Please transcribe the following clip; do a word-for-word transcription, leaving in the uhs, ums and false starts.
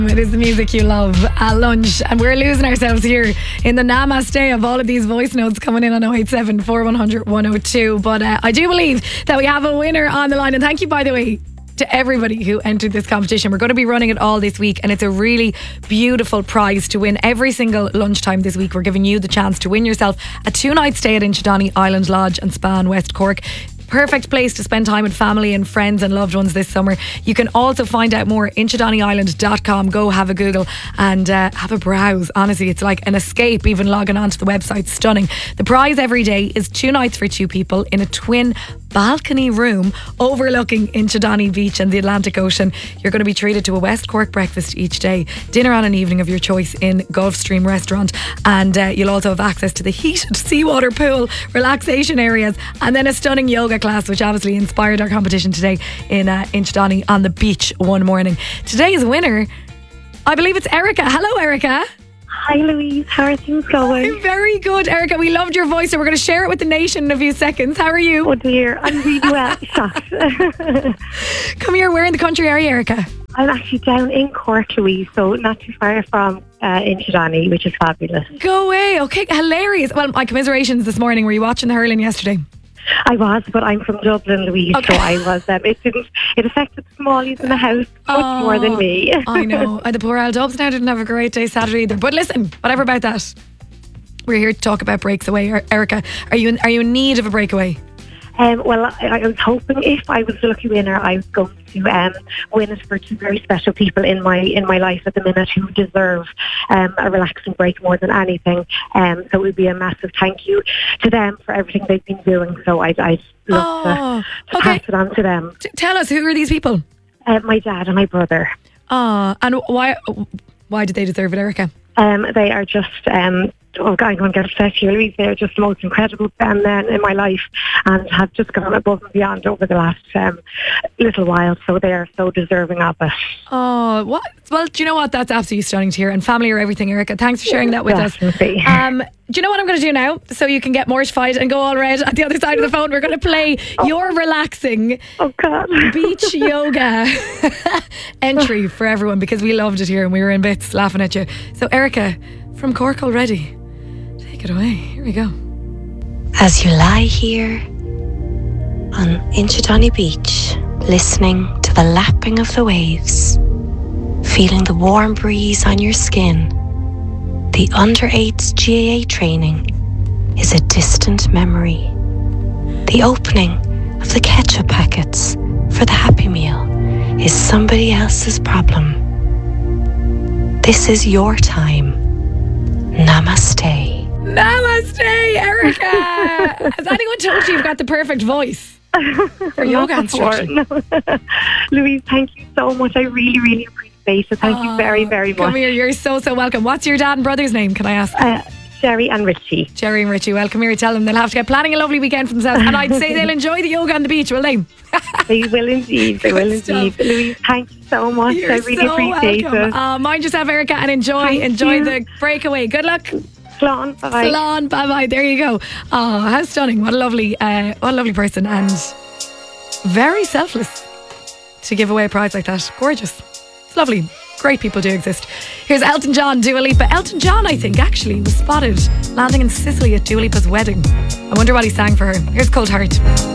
It is the music you love at lunch, and we're losing ourselves here in the namaste of all of these voice notes coming in on oh eight seven, four one zero zero, one oh two. But uh, I do believe that we have a winner on the line, and thank you, by the way, to everybody who entered this competition. We're going to be running it all this week, and it's a really beautiful prize to win every single lunchtime this week. We're giving you the chance to win yourself a two-night stay at Inchydoney Island Lodge and Spa in West Cork. Perfect place to spend time with family and friends and loved ones this summer. You can also find out more, inchydoney island dot com. Go have a Google and uh, have a browse. Honestly, it's like an escape even logging onto the website. Stunning. The prize every day is two nights for two people in a twin balcony room overlooking Inchydoney Beach and the Atlantic Ocean. You're going to be treated to a West Cork breakfast each day, dinner on an evening of your choice in Gulfstream Restaurant, and uh, you'll also have access to the heated seawater pool, relaxation areas, and then a stunning yoga class, which obviously inspired our competition today in uh, Inchydoney on the beach one morning. Today's winner, I believe it's Erica. Hello, Erica. Hi, Louise. How are things going? I'm very good, Erica. We loved your voice, so we're going to share it with the nation in a few seconds. How are you? Oh dear, I'm really well shocked. Come here, where in the country are you, Erica? I'm actually down in Cork, Louise, so not too far from uh, Inchydoney, which is fabulous. Go away. Okay, hilarious. Well, my commiserations this morning. Were you watching the hurling yesterday? I was, but I'm from Dublin, Louise, okay. so I was. Um, it didn't. It affected the smallies in the house much oh, more than me. I know. And the poor old Dubs now didn't have a great day Saturday either. But listen, whatever about that. We're here to talk about breaks away. Erica, are you in, are you in need of a breakaway? Um, well, I, I was hoping if I was the lucky winner, I was going to um, win it for two very special people in my in my life at the minute who deserve um, a relaxing break more than anything. Um, so it would be a massive thank you to them for everything they've been doing. So I'd, I'd love oh, to, to okay. pass it on to them. T- tell us, who are these people? Uh, my dad and my brother. Ah, and why why did they deserve it, Erica? Um, they are just... Um, Oh God, I'm going to get upset here, Louise. They're just the most incredible men then in my life and have just gone above and beyond over the last um, little while. So they are so deserving of it. Oh, what? Well, do you know what? That's absolutely stunning to hear. And family are everything, Erica. Thanks for sharing that with Definitely. us. Um, do you know what I'm going to do now? So you can get mortified and go all red at the other side of the phone. We're going to play oh. your relaxing oh God. beach yoga entry for everyone, because we loved it here and we were in bits laughing at you. So Erica, from Cork already. Take it away. Here we go. As you lie here on Inchydoney Beach, listening to the lapping of the waves, feeling the warm breeze on your skin, the under eights G A A training is a distant memory. The opening of the ketchup packets for the Happy Meal is somebody else's problem. This is your time. Namaste. Namaste, Erica. Has anyone told you you've got the perfect voice for yoga instruction? No. Louise, thank you so much. I really, really appreciate it. Thank oh, you very, very much. Come here, you're so, so welcome. What's your dad and brother's name, can I ask? Uh, Jerry and Richie. Jerry and Richie, well, come here, tell them they'll have to get planning a lovely weekend for themselves. And I'd say they'll enjoy the yoga on the beach, will they? They will indeed. They will indeed. Louise, thank you so much. You're I really so appreciate welcome. it. Uh, mind yourself, Erica, and enjoy Thank enjoy you. the breakaway. Good luck. Salon, bye-bye. Salon, bye-bye. There you go. Oh, how stunning. What a lovely, uh, what a lovely person, and very selfless to give away a prize like that. Gorgeous. It's lovely. Great people do exist. Here's Elton John, Dua Lipa. Elton John, I think, actually was spotted landing in Sicily at Dua Lipa's wedding. I wonder what he sang for her. Here's Cold Heart.